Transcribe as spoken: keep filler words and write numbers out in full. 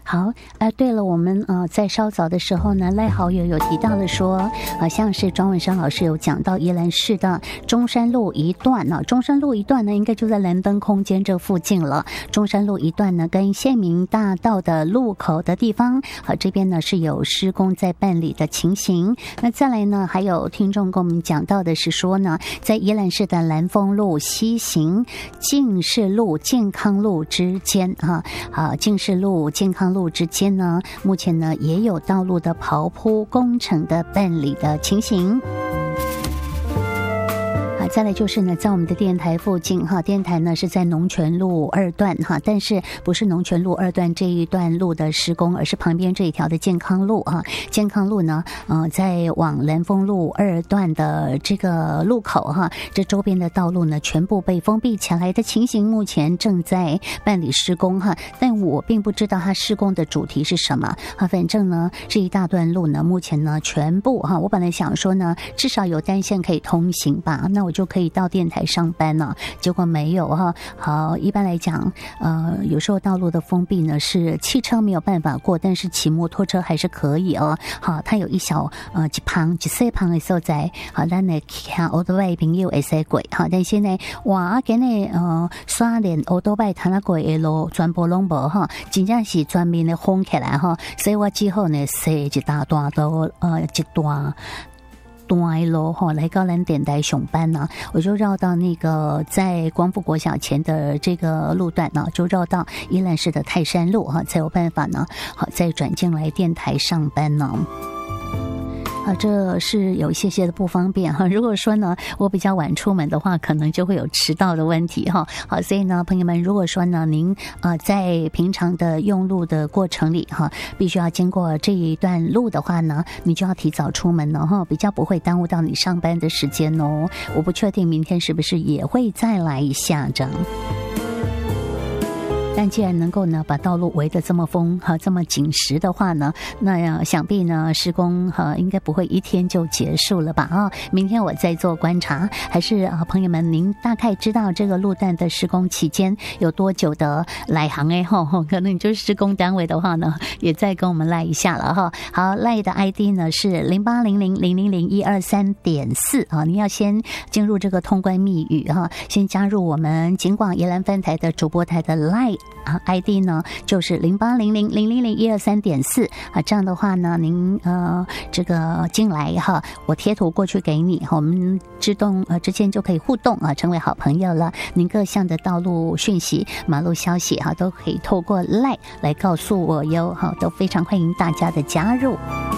好，呃，对了，我们呃在稍早的时候呢，赖好友有提到了说，好像是庄文生老师有讲到宜兰市的中山路一段呢、啊，中山路一段呢，应该就在蓝灯空间这附近了。中山路一段呢，跟县民大道的路口的地方，好，这边呢是有施工在办理的情形。那再来呢，还有听众跟我们讲到的是说呢，在宜兰市的兰丰路西行进士路、健康路之间啊，啊，进士路、健康路之间呢，目前呢也有道路的刨铺工程的办理的情形。再来就是呢，在我们的电台附近哈，电台呢是在农权路二段哈，但是不是农权路二段这一段路的施工，而是旁边这一条的健康路哈。健康路呢，呃，在往兰丰路二段的这个路口哈，这周边的道路呢全部被封闭起来的情形，目前正在办理施工哈。但我并不知道它施工的主题是什么啊，反正呢这一大段路呢，目前呢全部哈，我本来想说呢，至少有单线可以通行吧，那我就可以到电台上班了，结果没有哈。好，一般来讲，呃，有时候道路的封闭呢是汽车没有办法过，但是骑摩托车还是可以哦。好，它有一小呃一旁一小旁的所在，好，咱来看奥多拜朋友会使过，好，但现在哇，今日呃，刷连奥多拜他那过的路全部拢无哈，真正是全面的封起来哈，所以我之后呢，洗一大段都呃一段。段路哈，来高兰电台上班呢，我就绕到那个在光复国小前的这个路段呢，就绕到宜兰市的泰山路哈，才有办法呢，好再转进来电台上班呢。啊，这是有一些些的不方便哈。如果说呢，我比较晚出门的话，可能就会有迟到的问题哈。好，所以呢，朋友们，如果说呢，您啊、呃、在平常的用路的过程里哈，必须要经过这一段路的话呢，你就要提早出门了哈，比较不会耽误到你上班的时间哦。我不确定明天是不是也会再来一下这样。但既然能够呢把道路围得这么封哈这么紧实的话呢，那想必呢施工哈应该不会一天就结束了吧啊？明天我再做观察，还是啊朋友们，您大概知道这个路段的施工期间有多久的来行哎哈？可能你就是施工单位的话呢，也再跟我们赖一下了哈。好，赖的 I D 呢是零八零零零零零一二三点四啊，你要先进入这个通关密语哈，先加入我们警广宜兰分台的主播台的赖。啊 ，I D 呢就是零八零零零零零一二三点四啊，这样的话呢，您呃这个进来哈，我贴图过去给你，我们自动呃之间就可以互动啊，成为好朋友了。您各项的道路讯息、马路消息哈，都可以透过 LINE 来告诉我哟，哈，都非常欢迎大家的加入。